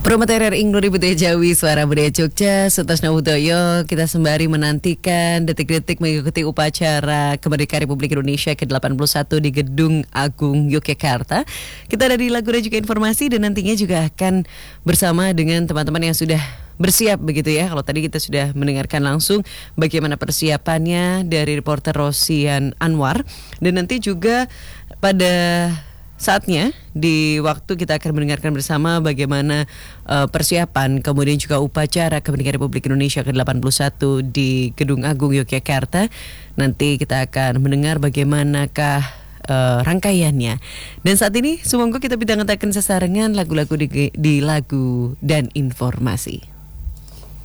Promoter ing 2000 Jawi Suara Budaya Jogja Sutasna Udoyo. Kita sembari menantikan detik-detik mengikuti upacara kemerdekaan Republik Indonesia ke-81 di Gedung Agung Yogyakarta. Kita dari lagu dan juga informasi, dan nantinya juga akan bersama dengan teman-teman yang sudah bersiap begitu ya. Kalau tadi kita sudah mendengarkan langsung bagaimana persiapannya dari reporter Rosian Anwar, dan nanti juga pada saatnya di waktu kita akan mendengarkan bersama bagaimana persiapan kemudian juga upacara kemerdekaan Republik Indonesia ke-81 di Gedung Agung Yogyakarta. Nanti kita akan mendengar bagaimanakah rangkaiannya. Dan saat ini sumangga kita bidang ngetaken sesarengan lagu-lagu di lagu dan informasi.